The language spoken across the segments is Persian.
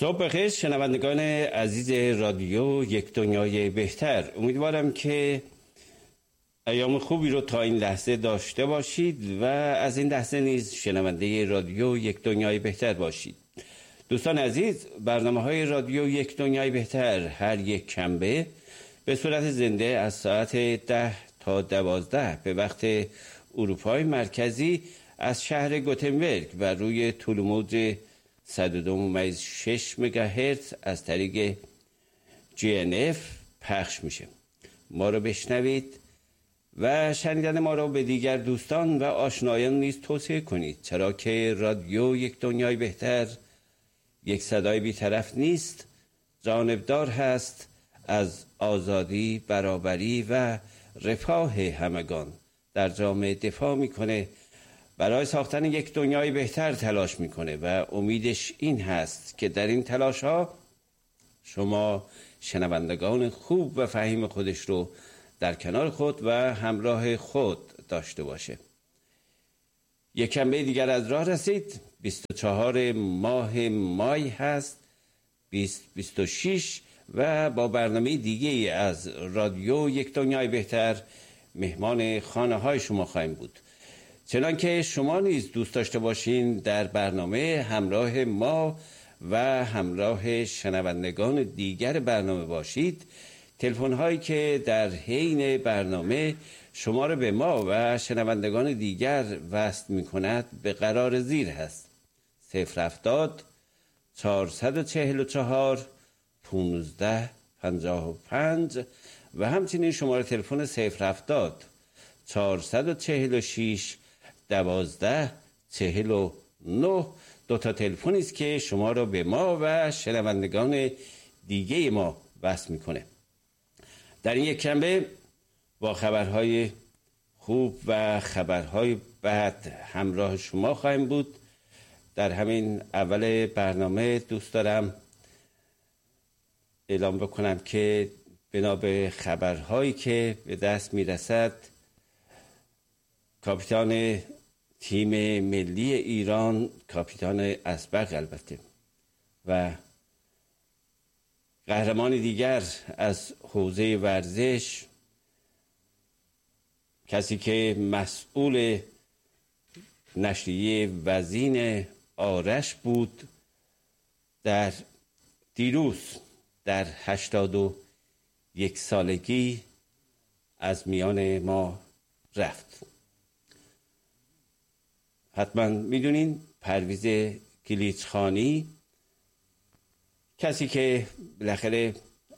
صبح بخیر شنوندگان عزیز رادیو یک دنیای بهتر. امیدوارم که ایام خوبی رو تا این لحظه داشته باشید و از این لحظه نیز شنونده رادیو یک دنیای بهتر باشید. دوستان عزیز، برنامه‌های رادیو یک دنیای بهتر هر یک شنبه به صورت زنده از ساعت 10 تا 12 به وقت اروپای مرکزی از شهر گوتنبرگ و روی طول‌موج 102.6 مگاهرتز از طریق GNF پخش میشه. ما رو بشنوید و شنیدن ما رو به دیگر دوستان و آشنایان نیز توصیه کنید، چرا که رادیو یک دنیای بهتر یک صدای بی‌طرف نیست، جانبدار هست از آزادی، برابری و رفاه همگان. در جامعه دفاع میکنه، برای ساختن یک دنیای بهتر تلاش میکنه و امیدش این هست که در این تلاش ها شما شنوندگان خوب و فهیم خودش رو در کنار خود و همراه خود داشته باشه. یک شنبه دیگر از راه رسید. 24 ماه مای هست 2026 و با برنامه دیگه از رادیو یک دنیای بهتر مهمان خانه های شما خواهیم بود. چنان که شما نیز دوست داشته باشین در برنامه همراه ما و همراه شنوندگان دیگر برنامه باشید، تلفن هایی که در حین برنامه شما را به ما و شنوندگان دیگر وصل می کند به قرار زیر هست: 070 444 1555 و همچنین شماره تلفن 070 446 1249. دو تا تلفنی است که شما را به ما و شنوندگان دیگه ما وصل میکنه. در این یک شنبه با خبرهای خوب و خبرهای بد همراه شما خواهیم بود. در همین اول برنامه دوست دارم اعلام بکنم که بنا به خبرهایی که به دست میرسد، کاپیتان تیم ملی ایران، کاپیتان اسبق البته، و قهرمان دیگر از حوزه ورزش، کسی که مسئول نشریه وزین آرش بود، در دیروز در 81 سالگی از میان ما رفت. حتما میدونین پرویز کلیچخانی، کسی که بالاخره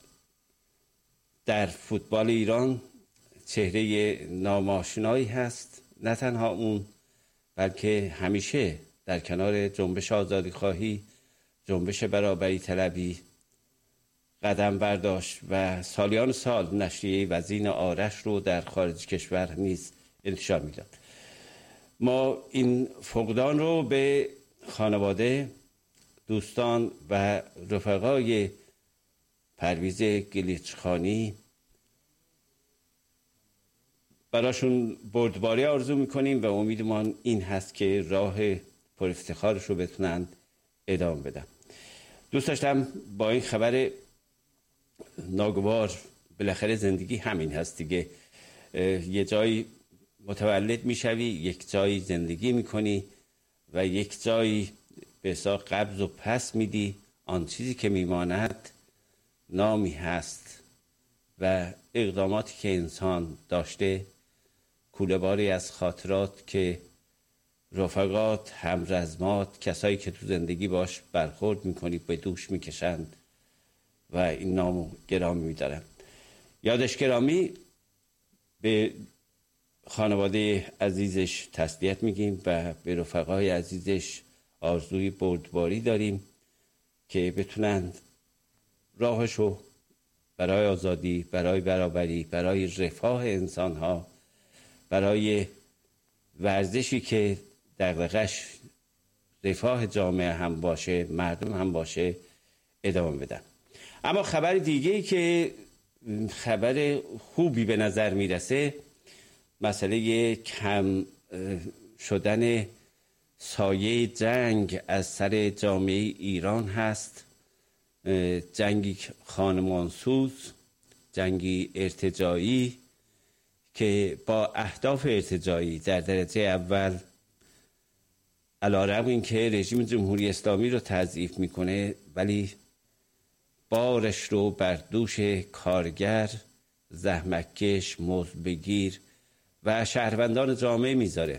در فوتبال ایران چهره ناماشنایی هست، نه تنها اون بلکه همیشه در کنار جنبش آزادی خواهی، جنبش برابری طلبی قدم برداشت و سالیان سال نشریه وزین آرش رو در خارج کشور نیز انتشار میداد. ما این فقدان رو به خانواده، دوستان و رفقای پرویز گلیچخانی براشون بردباری آرزو میکنیم و امیدمان این هست که راه پر افتخارش رو بتونن ادامه بدن. دوست داشتم با این خبر ناگوار، بالاخره زندگی همین هست دیگه، یه جایی متولد میشوی، یک جایی زندگی میکنی و یک جایی به حساب قبض و پس میدی. آن چیزی که میماند نامی هست و اقداماتی که انسان داشته، کوله‌باری از خاطرات که رفقات، همرزمات، کسایی که تو زندگی باش برخورد میکنی به دوش میکشند و این نامو گرامی میدارن. یادش گرامی. به خانواده عزیزش تسلیت میگیم و به رفقای عزیزش آرزوی بردباری داریم که بتونن راهشو برای آزادی، برای برابری، برای رفاه انسانها، برای ورزشی که دغدغه‌اش رفاه جامعه هم باشه، مردم هم باشه، ادامه بدن. اما خبر دیگه‌ای که خبر خوبی به نظر میرسه، مسئله کم شدن سایه جنگ از سر جامعه ایران هست جنگی خانمانسوز، جنگی ارتجاعی که با اهداف ارتجاعی در درجه اول علیرغم اینکه رژیم جمهوری اسلامی رو تضعیف میکنه ولی بارش رو بر دوش کارگر، زحمتکش، مزد و شهروندان جامعه میذاره.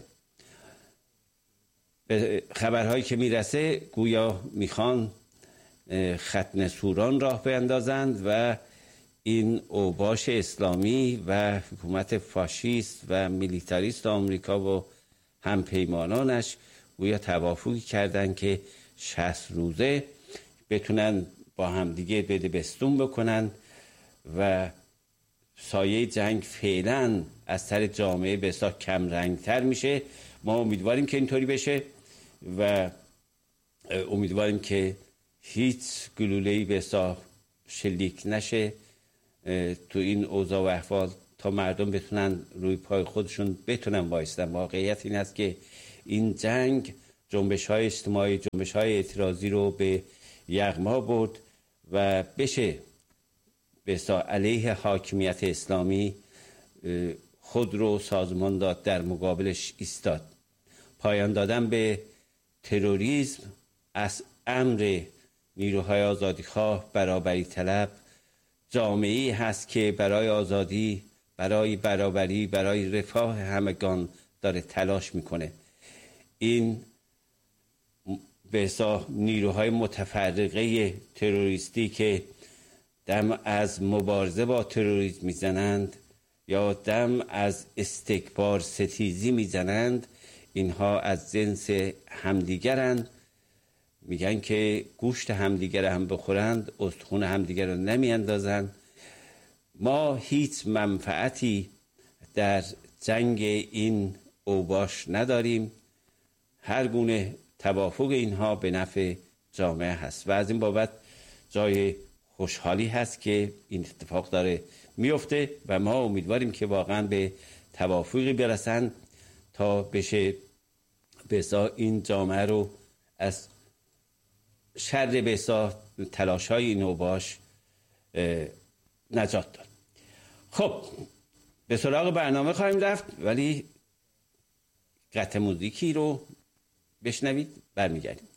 به خبرهایی که میرسه گویا میخوان ختنه سوران راه بیندازند و این اوباش اسلامی و حکومت فاشیست و میلیتاریست آمریکا و همپیمانانش گویا توافقی کردن که 60 روزه بتونن با همدیگه بدبستون بکنن و سایه جنگ فعلا از سر جامعه بسیار کم رنگتر میشه. ما امیدواریم که اینطوری بشه و امیدواریم که هیچ گلوله‌ای بسیار شلیک نشه تو این اوضاع و احوال تا مردم بتونن روی پای خودشون بتونن وایستن. واقعیت این است که این جنگ جنبش‌های اجتماعی، جنبش‌های اعتراضی رو به یغما برد و بشه بسیار علیه حاکمیت اسلامی خود رو سازمان داد، در مقابلش ایستاد. پایان دادن به تروریسم از امر نیروهای آزادیخواه، برابری طلب، جامعه‌ای هست که برای آزادی، برای برابری، برای رفاه همگان داره تلاش میکنه. این به حساب نیروهای متفرقه تروریستی که دم از مبارزه با تروریسم میزنند یا دم از استکبار ستیزی میزنند، اینها از جنس همدیگرند. میگن که گوشت همدیگر هم بخورند استخون همدیگر رو نمیاندازند. ما هیچ منفعتی در جنگ این اوباش نداریم. هر گونه توافق اینها به نفع جامعه هست و از این بابت جای خوشحالی هست که این اتفاق داره میفته و ما امیدواریم که واقعا به توافقی برسن تا بشه بسا این جامعه رو از شر بسا تلاش‌های این اوباش نجات داد. خب به سراغ برنامه خواهیم رفت ولی قطع موزیکی رو بشنوید برمیگردیم.